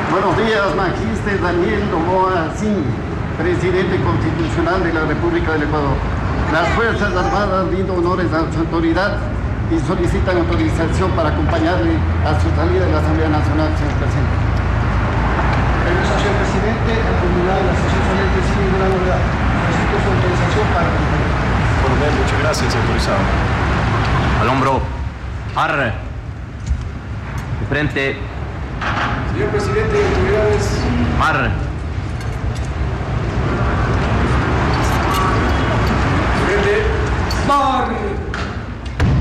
Buenos días, Magister Daniel Noboa Sin, presidente constitucional de la República del Ecuador. Las Fuerzas Armadas rinden honores a su autoridad y solicitan autorización para acompañarle a su salida de la Asamblea Nacional, señor presidente. Permiso, señor presidente, al culminar la sesión saliente sin ninguna novedad. Solicito su autorización para acompañar. Por bien, muchas gracias, autorizado. Al hombro. Arre. De frente. Señor presidente y autoridades. Arre. Presidente. ¡Barrio!